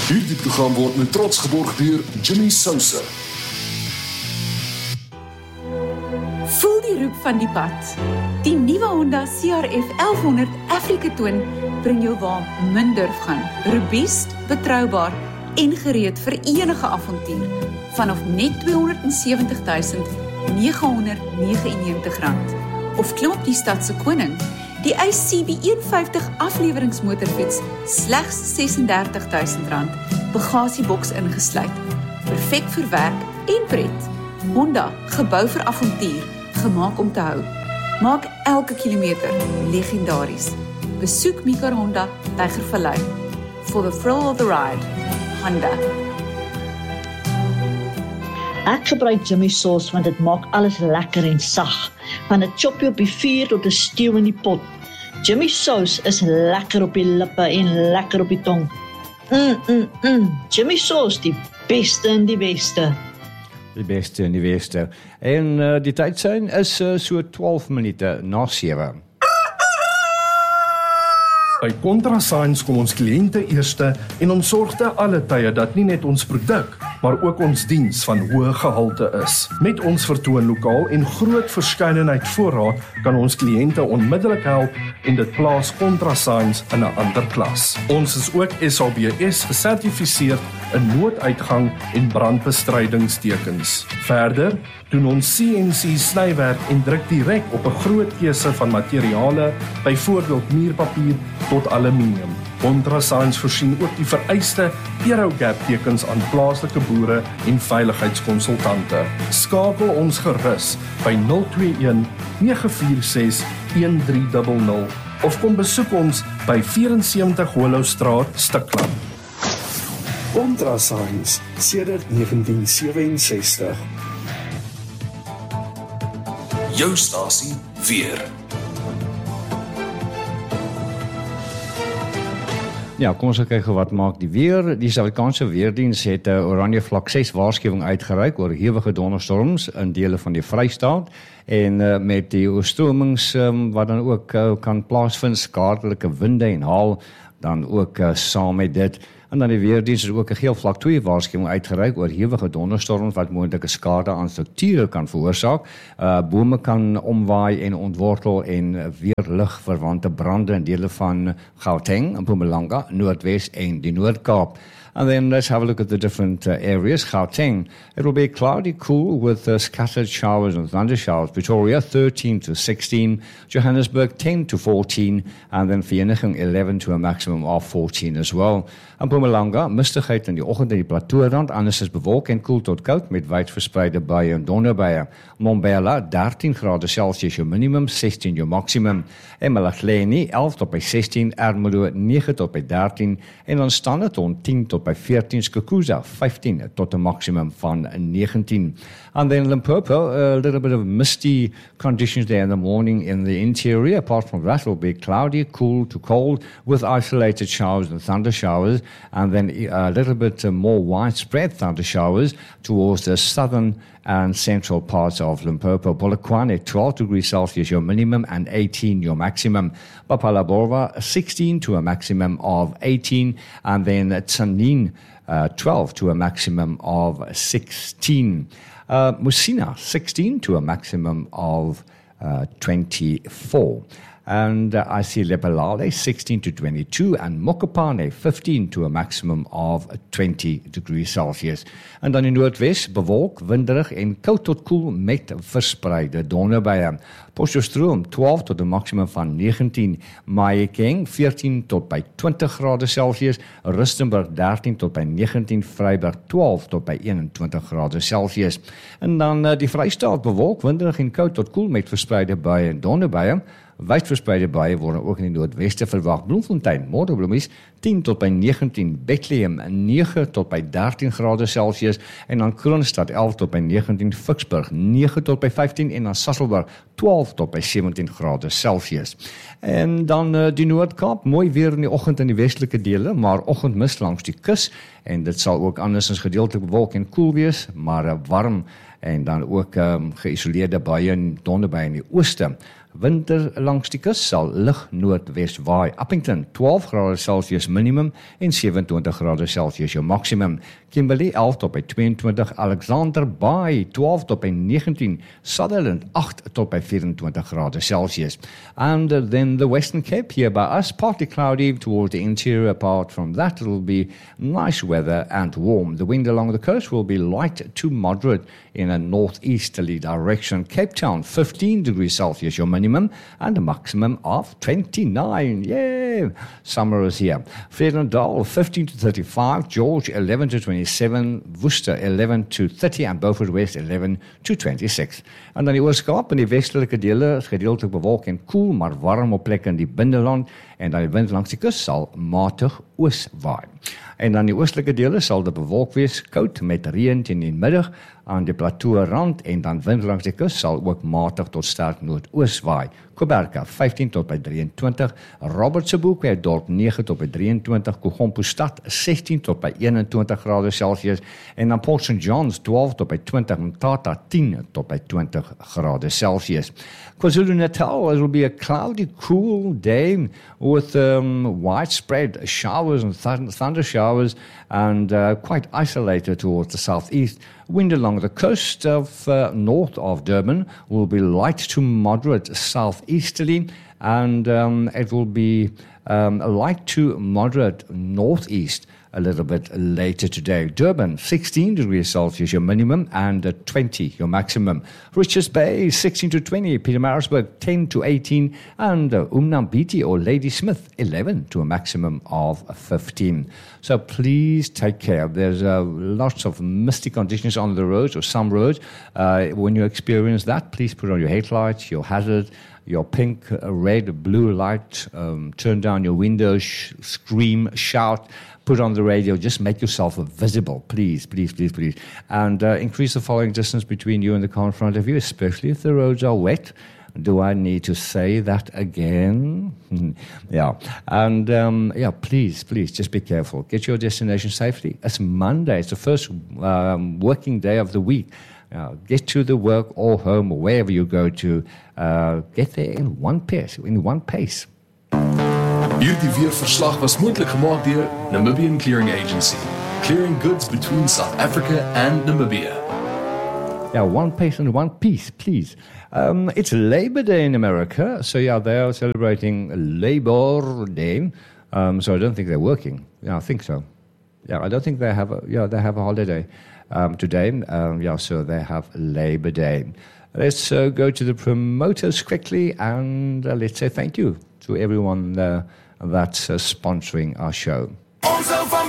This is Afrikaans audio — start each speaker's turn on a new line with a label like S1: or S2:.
S1: Hierdie program word met trots geborg deur Jimmy Sousa.
S2: Voel die roep van die pad. Die nuwe Honda CRF 1100 Africa Twin bring jou waar min durf gaan. Robuust, betroubaar en gereed vir enige avontuur. Vanaf net R270.999. Of klim op die stadse koning. Die Ace CB150 afleweringsmotorfiets slegs R36.000. Bagasieboks ingesluit. Perfek vir werk en pret. Honda, gebou vir avontuur, gemaak om te hou. Maak elke kilometer legendaries. Besoek Mikar Honda, Tygervallei. For the thrill of the ride. Honda.
S3: Ek gebruik Jimmy sauce want dit maak alles lekker en sag. Van 'n choppie op die vuur tot 'n stew in die pot. Jimmy sauce is lekker op die lippe en lekker op die tong. Jimmy sauce, die beste in die beste.
S4: Die beste in die beste. En die tydsein is so 12 minute na 7.
S5: By ContraScience kom ons kliënte eerste en ons sorg te alle tye dat nie net ons produk, maar ook ons diens van hoë gehalte is. Met ons vertoonlokaal en groot verskeidenheid voorraad kan ons kliënte onmiddellik help en dit plaas ContraScience in 'n ander klas. Ons is ook SABS gesertifiseerd in nooduitgang en brandbestrydingstekens. Verder doen ons CNC snywerk en druk direk op 'n groot keuse van materiale, byvoorbeeld muurpapier tot aluminium. ContraScience voorsien ook die vereiste Aerogap tekens aan plaaslike boere en veiligheidskonsultante. Skakel ons gerus by 021 946 1300 of kom besoek ons by 74 Hollowstraat, Stikland.
S1: ContraScience sedert 1967. Jou stasie weer.
S4: Ja, kom ons kyk wat maak die weer. Die Suid-Afrikaanse Weerdiens het 'n oranje vlak 6 waarskuwing uitgereik oor hewige donderstorms in dele van die Vrystaat en met die oorstromings wat dan ook kan plaasvind, skadelike winde en haal dan ook saam met dit. En dan die Weerdiens het ook 'n geel vlak 2 waarskuwing uitgereik oor hewige donderstorms wat moontlike skade aan strukture kan veroorsaak. Bome kan omwaai en ontwortel en weer ligverwante brande in dele van Gauteng, Mpumalanga, Noordwes en die Noord-Kaap. And then let's have a look at the different areas. Gauteng, it will be cloudy, cool with scattered showers and thunder showers. Pretoria, 13 to 16. Johannesburg, 10 to 14. And then Vereeniging, 11 to a maximum of 14 as well. Mpumalanga, mistigheid in die oggend in die plateaurand. Anders is bewolk en koel tot koud met wyd verspreide buie en donderbuie. Mbombela, 13 grade Celsius jou minimum, 16 jou maximum. Emalahleni, 11 tot by 16. Ermelo, 9 tot by 13. En dan Standerton, 10 tot by 14, Skukuza 15 tot 'n maximum van 19. And then Limpopo, a little bit of misty conditions there in the morning in the interior. Apart from that, it will be cloudy, cool to cold with isolated showers and thunder showers, and then a little bit more widespread thunder showers towards the southern and central parts of Limpopo. Polokwane, 12 degrees Celsius your minimum and 18 your maximum. Papalabova, 16 to a maximum of 18, and then Tsanin, 12 to a maximum of 16. Musina, 16 to a maximum of 24. And I see Lepelale, 16 to 22, and Mokopane, 15 to a maximum of 20 degrees Celsius. En dan in Noordwes, bewolk, winderig en koud tot koel met verspreide donderbuie. Potchefstroom, 12 tot 'n maximum van 19. Mahikeng, 14 tot by 20 grade Celsius. Rustenburg, 13 tot by 19. Vryburg, 12 tot by 21 grade Celsius. En dan die Vrystaat, bewolk, winderig en koud tot koel met verspreide buie en donderbuie. Wyd verspreide buie word ook in die noordweste verwag. Bloemfontein, Modderbloemies, 10 tot by 19. Bethlehem, 9 tot by 13 grade Celsius. En dan Kroonstad, 11 tot by 19. Vicksburg, 9 tot by 15. En dan Sasolburg, 12 tot by 17 grade Celsius. En dan die Noord-Kaap, mooi weer in die oggend in die westelike dele, maar oggendmis langs die kus. En dit sal ook andersins gedeeltelik bewolk en koel wees, maar warm. En dan ook geïsoleerde buie en donderbuie in die ooste. Winter langs die kus sal lig noordwes waai. Uppington 12 grade Celsius minimum en 27 grade Celsius jou maksimum. Kimberley 11 tot by 22, Alexander Bay 12 tot by 19, Sutherland 8 tot by 24 grade Celsius. And then the Western Cape here by us, partly cloudy towards the interior. Apart from that, it will be nice weather and warm. The wind along the coast will be light to moderate in a northeasterly direction. Cape Town 15 degrees Celsius your minimum and a maximum of 29. Yay! Summer is here. Vredendal 15 to 35, George 11 to 27, Worcester 11 to 30 and Beaufort West 11 to 26. En dan die Oos-Kaap in die westelike dele is gedeeltelik bewolk en koel, maar warm op plekke in die binneland en dan die wind langs die kus sal matig oos waai. En dan die oostelike dele sal dit bewolk wees, koud met reën teen die middag aan die plateau rand en dan wind langs die kus sal ook matig tot sterk noordoos waai. Koberka 15 tot by 23, Robertsburg by dorp 9 tot by 23, Kogompo stad 16 tot by 21 grade Celsius en dan Port St. John's 12 tot by 20, Mthatha 10 tot by 20 grade Celsius. KwaZulu-Natal, it will be a cloudy, cool day with widespread showers and thunder showers and quite isolated towards the southeast. Wind along the coast of north of Durban will be light to moderate southeasterly and it will be light to moderate northeast a little bit later today. Durban, 16 degrees Celsius, your minimum, and 20, your maximum. Richards Bay, 16 to 20. Pietermaritzburg, 10 to 18. And Umnambiti or Ladysmith, 11 to a maximum of 15. So please take care. There's lots of misty conditions on the roads, or some roads. When you experience that, please put on your headlights, your hazard, your pink, red, blue light, turn down your windows, scream, shout, put on the radio, just make yourself visible, please, please, please, please. And increase the following distance between you and the car in front of you, especially if the roads are wet. Do I need to say that again? Yeah. And please, just be careful. Get your destination safely. It's Monday. It's the first working day of the week. Get to the work or home or wherever you go to. Get there in one pace.
S1: Hierdie weerverslag was moontlik gemaak deur Namibian Clearing Agency, clearing goods between South Africa and Namibia.
S4: Yeah, one pace and one piece, please. It's Labor Day in America, so yeah, they are celebrating Labor Day. So I don't think they're working. Yeah, I think so. Yeah, I don't think they have a holiday today. So they have Labor Day. Let's go to the promoters quickly and let's say thank you to everyone that's sponsoring our show.
S6: Ons hou van